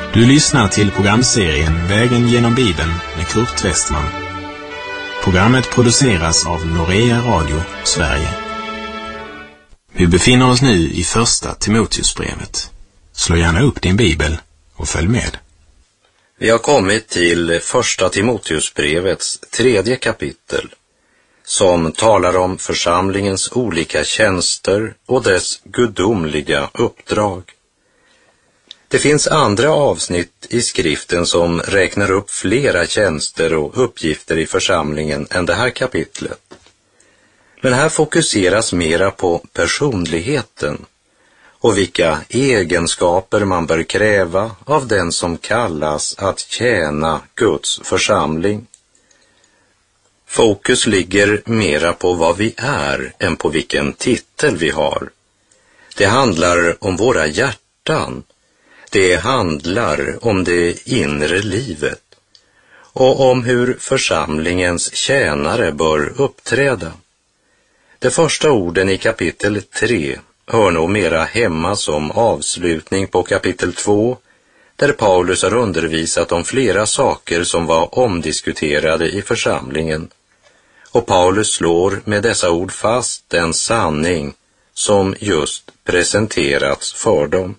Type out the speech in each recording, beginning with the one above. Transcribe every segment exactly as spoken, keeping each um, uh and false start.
Du lyssnar till programserien Vägen genom Bibeln med Kurt Westman. Programmet produceras av Norea Radio, Sverige. Vi befinner oss nu i första Timoteusbrevet. Slå gärna upp din bibel och följ med. Vi har kommit till första Timoteusbrevets tredje kapitel, som talar om församlingens olika tjänster och dess gudomliga uppdrag. Det finns andra avsnitt i skriften som räknar upp flera tjänster och uppgifter i församlingen än det här kapitlet. Men här fokuseras mera på personligheten och vilka egenskaper man bör kräva av den som kallas att tjäna Guds församling. Fokus ligger mera på vad vi är än på vilken titel vi har. Det handlar om våra hjärtan. Det handlar om det inre livet och om hur församlingens tjänare bör uppträda. De första orden i kapitel tre hör nog mera hemma som avslutning på kapitel två, där Paulus har undervisat om flera saker som var omdiskuterade i församlingen. Och Paulus slår med dessa ord fast den sanning som just presenterats för dem.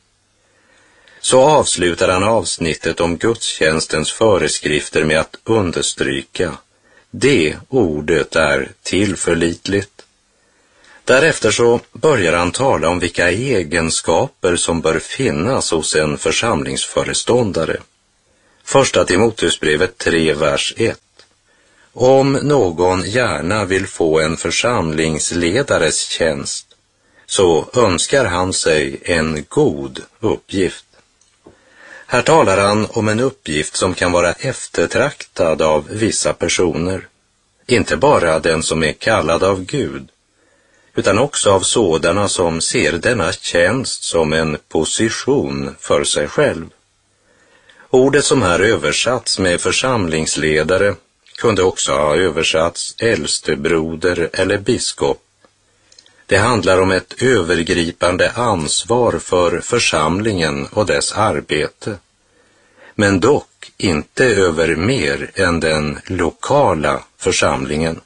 Så avslutar han avsnittet om gudstjänstens föreskrifter med att understryka: det ordet är tillförlitligt. Därefter så börjar han tala om vilka egenskaper som bör finnas hos en församlingsföreståndare. Första Timoteusbrevet tre, vers ett. Om någon gärna vill få en församlingsledares tjänst, så önskar han sig en god uppgift. Här talar han om en uppgift som kan vara eftertraktad av vissa personer. Inte bara den som är kallad av Gud, utan också av sådana som ser denna tjänst som en position för sig själv. Ordet som här översatts med församlingsledare kunde också ha översatts äldstebroder eller biskop. Det handlar om ett övergripande ansvar för församlingen och dess arbete, men dock inte över mer än den lokala församlingen.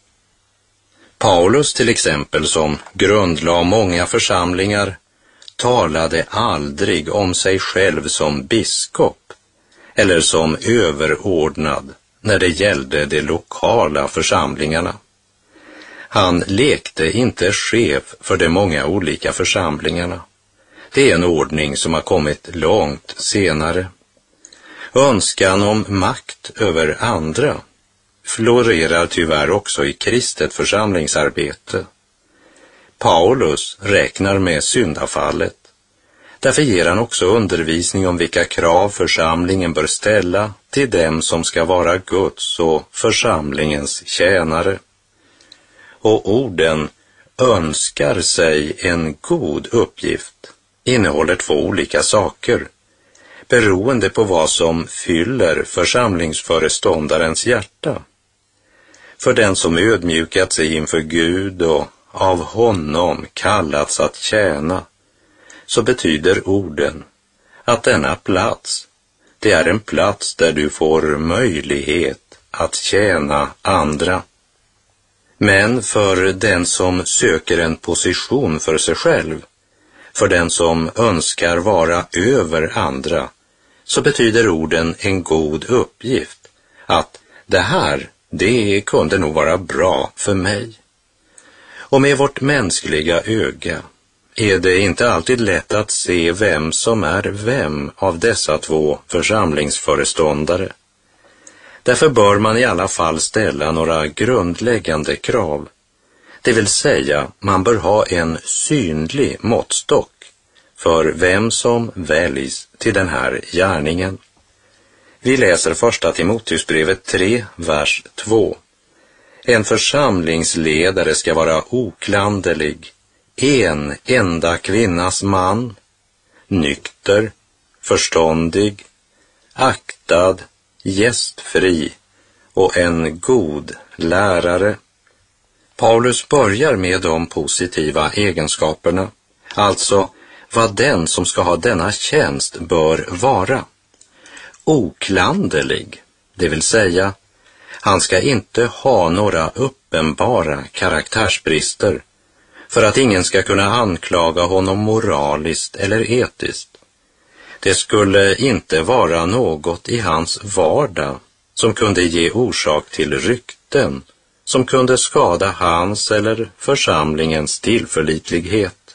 Paulus till exempel, som grundlade många församlingar, talade aldrig om sig själv som biskop eller som överordnad när det gällde de lokala församlingarna. Han lekte inte chef för de många olika församlingarna. Det är en ordning som har kommit långt senare. Önskan om makt över andra florerar tyvärr också i kristet församlingsarbete. Paulus räknar med syndafallet. Därför ger han också undervisning om vilka krav församlingen bör ställa till dem som ska vara Guds och församlingens tjänare. Och orden önskar sig en god uppgift innehåller två olika saker, beroende på vad som fyller församlingsföreståndarens hjärta. För den som ödmjukat sig inför Gud och av honom kallats att tjäna, så betyder orden att denna plats, det är en plats där du får möjlighet att tjäna andra. Men för den som söker en position för sig själv, för den som önskar vara över andra, så betyder orden en god uppgift, att det här, det kunde nog vara bra för mig. Och med vårt mänskliga öga är det inte alltid lätt att se vem som är vem av dessa två församlingsföreståndare. Därför bör man i alla fall ställa några grundläggande krav. Det vill säga, man bör ha en synlig måttstock för vem som väljs till den här gärningen. Vi läser första Timoteusbrevet tre, vers två. En församlingsledare ska vara oklanderlig, en enda kvinnas man, nykter, förståndig, aktad, gästfri och en god lärare. Paulus börjar med de positiva egenskaperna, alltså vad den som ska ha denna tjänst bör vara. oklanderlig, det vill säga han ska inte ha några uppenbara karaktärsbrister för att ingen ska kunna anklaga honom moraliskt eller etiskt. Det skulle inte vara något i hans vardag som kunde ge orsak till rykten som kunde skada hans eller församlingens tillförlitlighet.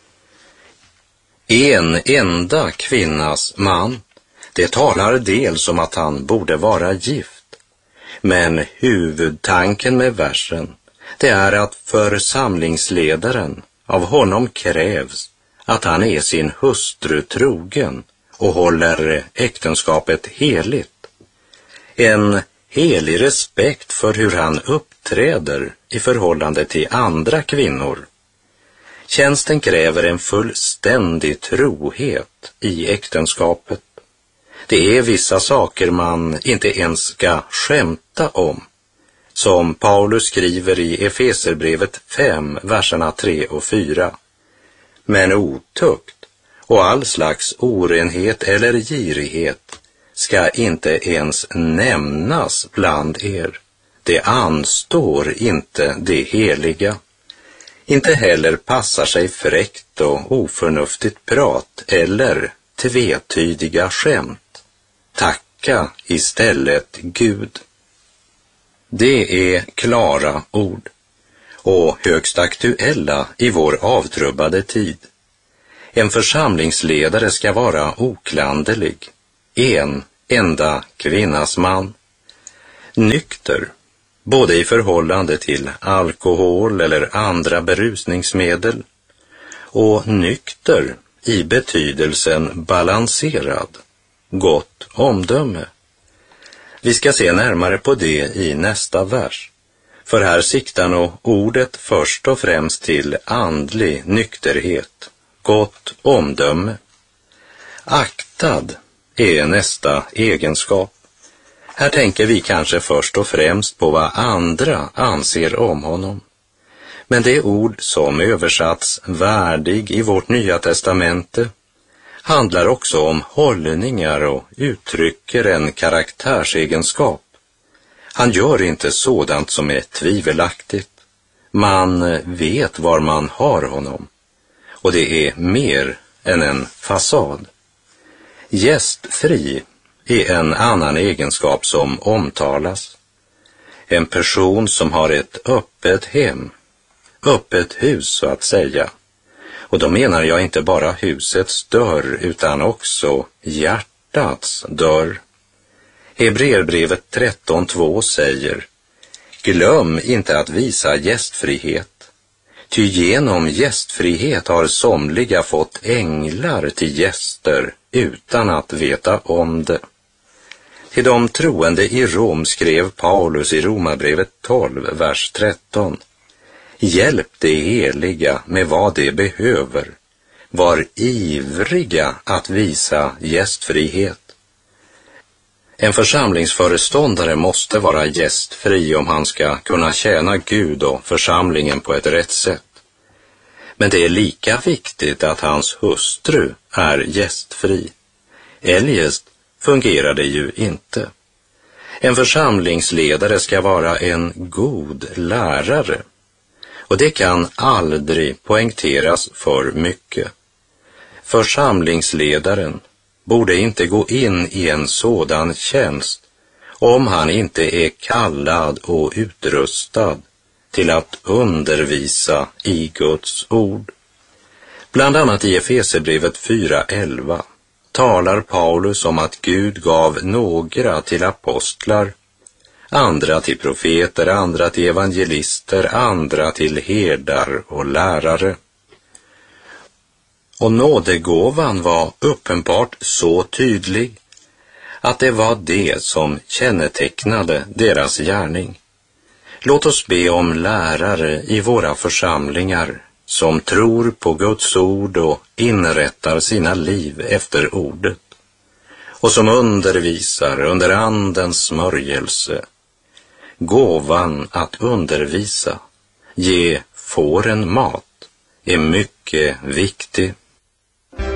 En enda kvinnas man, det talar dels om att han borde vara gift, men huvudtanken med versen, det är att församlingsledaren av honom krävs att han är sin hustru trogen och håller äktenskapet heligt. En helig respekt för hur han uppträder i förhållande till andra kvinnor. Tjänsten kräver en fullständig trohet i äktenskapet. Det är vissa saker man inte ens ska skämta om, som Paulus skriver i Efeserbrevet fem, verserna tre och fyra. Men otukt och all slags orenhet eller girighet ska inte ens nämnas bland er. Det anstår inte det heliga. Inte heller passar sig fräckt och oförnuftigt prat eller tvetydiga skämt. Tacka istället Gud. Det är klara ord och högst aktuella i vår avtrubbade tid. En församlingsledare ska vara oklanderlig, en enda kvinnas man, nykter, både i förhållande till alkohol eller andra berusningsmedel, och nykter i betydelsen balanserad, gott omdöme. Vi ska se närmare på det i nästa vers, för här siktar nog ordet först och främst till andlig nykterhet, gott omdöme. Aktad är nästa egenskap. Här tänker vi kanske först och främst på vad andra anser om honom. Men det ord som översatts värdig i vårt nya testamente handlar också om hållningar och uttrycker en karaktärsegenskap. Han gör inte sådant som är tvivelaktigt. Man vet var man har honom. Och det är mer än en fasad. Gästfri är en annan egenskap som omtalas. En person som har ett öppet hem, öppet hus så att säga. Och då menar jag inte bara husets dörr utan också hjärtats dörr. Hebreerbrevet tretton två säger: glöm inte att visa gästfrihet. Ty genom gästfrihet har somliga fått änglar till gäster utan att veta om det. Till de troende i Rom skrev Paulus i Romarbrevet tolv, vers tretton: hjälp det heliga med vad det behöver. Var ivriga att visa gästfrihet. En församlingsföreståndare måste vara gästfri om han ska kunna tjäna Gud och församlingen på ett rätt sätt. Men det är lika viktigt att hans hustru är gästfri. Eljest fungerar det ju inte. En församlingsledare ska vara en god lärare. Och det kan aldrig poängteras för mycket. Församlingsledaren borde inte gå in i en sådan tjänst om han inte är kallad och utrustad till att undervisa i Guds ord. Bland annat i Efeserbrevet fyra elva talar Paulus om att Gud gav några till apostlar, andra till profeter, andra till evangelister, andra till herdar och lärare. Och nådegåvan var uppenbart så tydlig att det var det som kännetecknade deras gärning. Låt oss be om lärare i våra församlingar som tror på Guds ord och inrättar sina liv efter ordet och som undervisar under andens smörjelse. Gåvan att undervisa, ge fåren mat, är mycket viktig.